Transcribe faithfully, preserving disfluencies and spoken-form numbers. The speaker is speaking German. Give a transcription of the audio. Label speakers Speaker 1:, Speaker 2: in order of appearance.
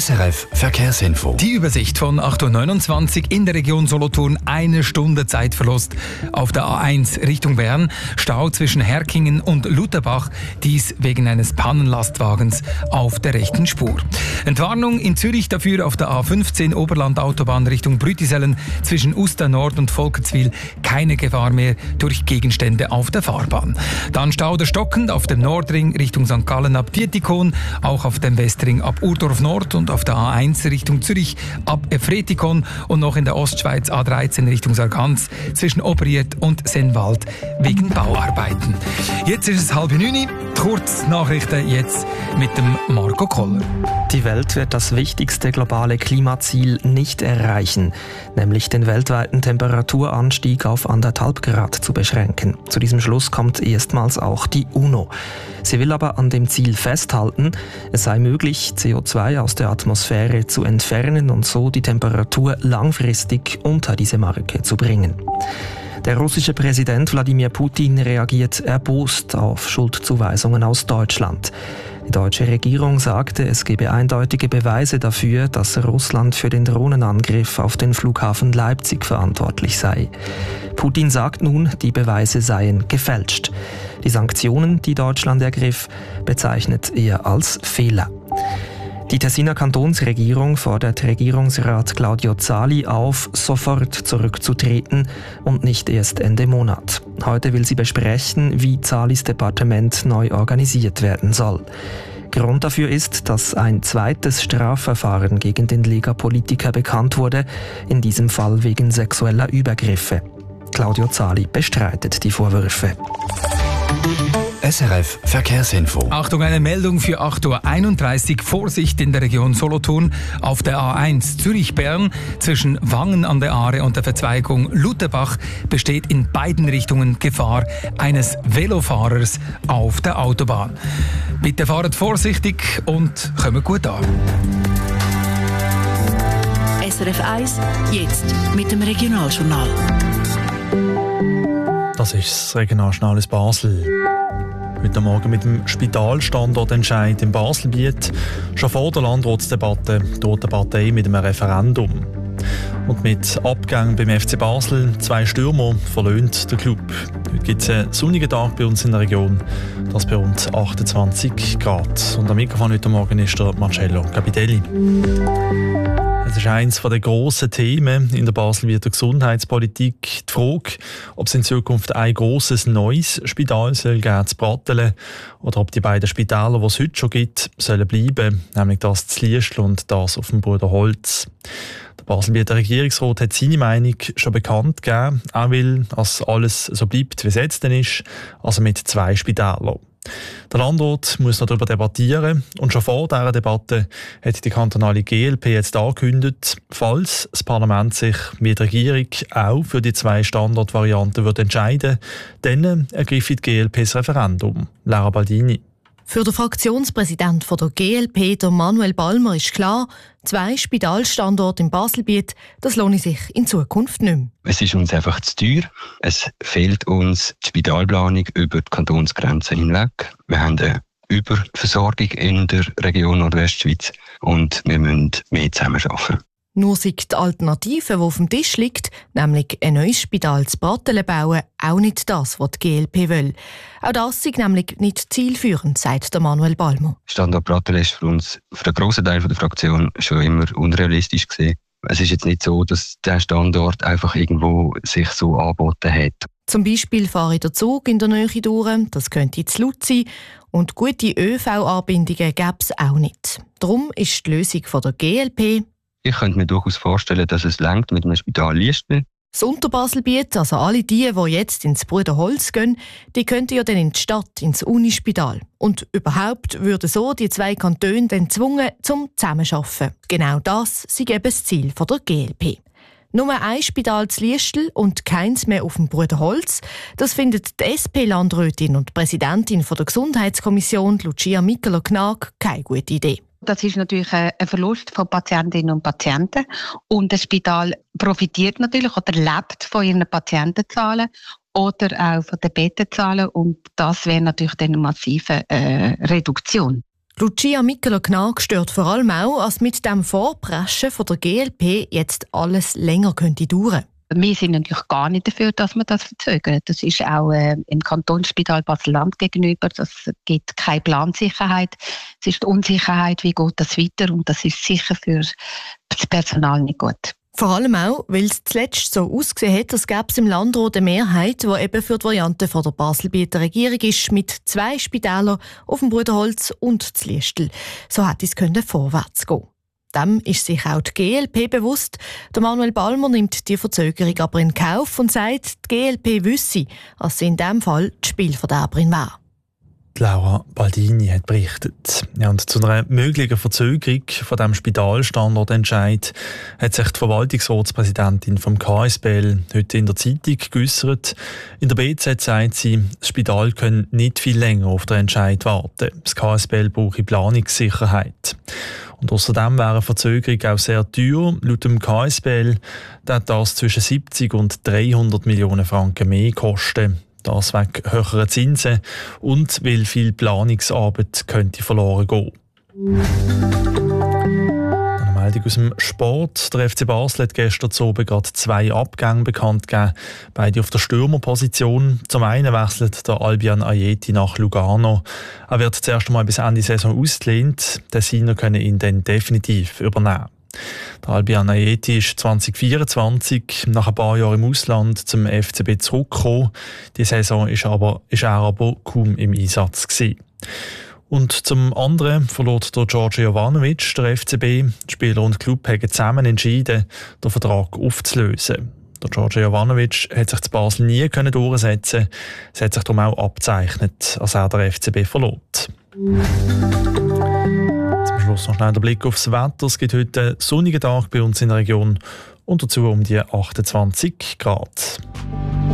Speaker 1: S R F Verkehrsinfo.
Speaker 2: Die Übersicht von acht Uhr neunundzwanzig in der Region Solothurn. Eine Stunde Zeitverlust auf der A eins Richtung Bern. Stau zwischen Herkingen und Lutherbach. Dies wegen eines Pannenlastwagens auf der rechten Spur. Entwarnung in Zürich dafür auf der A fünfzehn Oberland-Autobahn Richtung Brütisellen. Zwischen Uster Nord und Volkertswil keine Gefahr mehr durch Gegenstände auf der Fahrbahn. Dann Stau der stockend auf dem Nordring Richtung Sankt Gallen ab Dietikon. Auch auf dem Westring ab Urdorf Nord und auf der A eins Richtung Zürich ab Efretikon und noch in der Ostschweiz A dreizehn Richtung Sargans zwischen Obriet und Sennwald wegen Bauarbeiten. Jetzt ist es halb neun. Kurznachrichten jetzt mit dem Marco Koller.
Speaker 3: Die Welt wird das wichtigste globale Klimaziel nicht erreichen, nämlich den weltweiten Temperaturanstieg auf anderthalb Grad zu beschränken. Zu diesem Schluss kommt erstmals auch die UNO. Sie will aber an dem Ziel festhalten, es sei möglich, C O zwei aus der Atmosphäre zu entfernen und so die Temperatur langfristig unter diese Marke zu bringen. Der russische Präsident Wladimir Putin reagiert erbost auf Schuldzuweisungen aus Deutschland. Die deutsche Regierung sagte, es gebe eindeutige Beweise dafür, dass Russland für den Drohnenangriff auf den Flughafen Leipzig verantwortlich sei. Putin sagt nun, die Beweise seien gefälscht. Die Sanktionen, die Deutschland ergriff, bezeichnet er als Fehler. Die Tessiner Kantonsregierung fordert Regierungsrat Claudio Zali auf, sofort zurückzutreten und nicht erst Ende Monat. Heute will sie besprechen, wie Zalis Departement neu organisiert werden soll. Grund dafür ist, dass ein zweites Strafverfahren gegen den Lega-Politiker bekannt wurde, in diesem Fall wegen sexueller Übergriffe. Claudio Zali bestreitet die Vorwürfe.
Speaker 1: S R F Verkehrsinfo.
Speaker 2: Achtung, eine Meldung für acht Uhr einunddreißig. Vorsicht in der Region Solothurn auf der A eins Zürich-Bern. Zwischen Wangen an der Aare und der Verzweigung Lutherbach besteht in beiden Richtungen Gefahr eines Velofahrers auf der Autobahn. Bitte fahrt vorsichtig und kommt gut an.
Speaker 4: S R F eins, jetzt mit dem Regionaljournal.
Speaker 5: Das ist das Regionaljournal aus Basel. Heute Morgen mit dem Spitalstandortentscheid im Baselbiet. Schon vor der Landratsdebatte droht die Partei mit einem Referendum. Und mit Abgängen beim F C Basel, zwei Stürmer, verlöhnt der Club. Heute gibt es einen sonnigen Tag bei uns in der Region, das bei rund achtundzwanzig Grad. Und am Mikrofon heute Morgen ist der Marcello Capitelli. Es ist eines der grossen Themen in der Baselbieter Gesundheitspolitik. Die Frage, ob es in Zukunft ein grosses neues Spital soll geben zu Brattelen oder ob die beiden Spitäler, die es heute schon gibt, sollen bleiben, nämlich das zu Liestl und das auf dem Bruderholz. Der Baselbieter Regierungsrat hat seine Meinung schon bekannt gegeben. Er will, dass alles so bleibt, wie es jetzt ist, also mit zwei Spitälern. Der Landrat muss noch darüber debattieren und schon vor dieser Debatte hat die kantonale G L P jetzt angekündigt, falls das Parlament sich wie die Regierung auch für die zwei Standortvarianten wird entscheiden, dann ergreife die G L P das Referendum. Lara Baldini.
Speaker 6: Für den Fraktionspräsidenten der G L P, der Manuel Balmer, ist klar, zwei Spitalstandorte im Baselbiet, das lohne sich in Zukunft nicht mehr.
Speaker 7: Es ist uns einfach zu teuer. Es fehlt uns die Spitalplanung über die Kantonsgrenzen hinweg. Wir haben eine Überversorgung in der Region Nordwestschweiz und wir müssen mehr zusammenarbeiten.
Speaker 6: Nur sei die Alternative, die auf dem Tisch liegt, nämlich ein neues Spital zu Brattelen bauen, auch nicht das, was die G L P will. Auch das sei nämlich nicht zielführend, sagt der Manuel Balmer.
Speaker 7: Standort Brattelen ist für uns, für einen grossen Teil der Fraktion, schon immer unrealistisch gewesen. Es ist jetzt nicht so, dass der Standort einfach irgendwo sich so angeboten hat.
Speaker 6: Zum Beispiel fahre der Zug in der Nähe durch, das könnte zu laut sein. Und gute Ö V-Anbindungen gäbe es auch nicht. Darum ist die Lösung von der G L P:
Speaker 7: Ich könnte mir durchaus vorstellen, dass es reicht mit einem Spital Liestl.
Speaker 6: Das Unterbaselbiet, also alle die, die jetzt ins Bruderholz gehen, die könnten ja dann in die Stadt, ins Unispital. Und überhaupt würden so die zwei Kantone dann gezwungen zum Zusammenarbeiten. Genau das sei eben das Ziel der G L P. Nur ein Spital zu Liestl und keins mehr auf dem Bruderholz, das findet die S P-Landrätin und Präsidentin der Gesundheitskommission, Lucia Mikkeler-Gnag, keine gute Idee.
Speaker 8: Das ist natürlich ein Verlust von Patientinnen und Patienten. Und das Spital profitiert natürlich oder lebt von ihren Patientenzahlen oder auch von den Bettenzahlen. Und das wäre natürlich dann eine massive äh, Reduktion.
Speaker 6: Lucia Micheler-Gnag stört vor allem auch, dass mit dem Vorpreschen von der G L P jetzt alles länger könnte dauern.
Speaker 8: Wir sind natürlich gar nicht dafür, dass man das verzögert. Das ist auch äh, im Kantonsspital Basel-Land gegenüber. Das gibt keine Plansicherheit. Es ist die Unsicherheit, wie geht das weiter, und das ist sicher für das Personal nicht gut.
Speaker 6: Vor allem auch, weil es zuletzt so ausgesehen hat, als gäbe es im Landrat eine Mehrheit, die eben für die Variante von der Baselbieter Regierung ist, mit zwei Spitälern auf dem Bruderholz und zu Liestel. So hätte es können vorwärts gehen. Dem ist sich auch die G L P bewusst. Der Manuel Balmer nimmt die Verzögerung aber in Kauf und sagt, die G L P wisse, dass sie in diesem Fall die Spielverderberin wäre.
Speaker 5: Laura Baldini hat berichtet. Ja, und zu einer möglichen Verzögerung von dem Spitalstandortentscheid hat sich die Verwaltungsratspräsidentin vom K S B L heute in der Zeitung geäussert. In der B Z sagt sie, das Spital könne nicht viel länger auf den Entscheid warten. Das K S B L brauche Planungssicherheit. Und außerdem wäre eine Verzögerung auch sehr teuer. Laut dem K S B L wird das zwischen siebzig und dreihundert Millionen Franken mehr kosten. Das wegen höherer Zinsen und weil viel Planungsarbeit könnte verloren gehen. Eine Meldung aus dem Sport. Der F C Basel hat gestern Abend gerade zwei Abgänge bekannt gegeben, beide auf der Stürmerposition. Zum einen wechselt der Albian Ajeti nach Lugano. Er wird zuerst einmal bis Ende Saison ausgelehnt. Die Tessiner können ihn dann definitiv übernehmen. Der Albian Ajeti ist zwanzig vierundzwanzig nach ein paar Jahren im Ausland zum F C B zurückgekommen. Die Saison ist, aber, ist er aber kaum im Einsatz gewesen. Und zum anderen verlor der George Jovanovic der F C B. Die Spieler und Club haben zusammen entschieden, den Vertrag aufzulösen. Der George Jovanovic hat sich zu Basel nie durchsetzen können. Es hat sich darum auch abzeichnet, als er der F C B verlor. Zum Schluss noch schnell der Blick aufs Wetter. Es gibt heute einen sonnigen Tag bei uns in der Region und dazu um die achtundzwanzig Grad.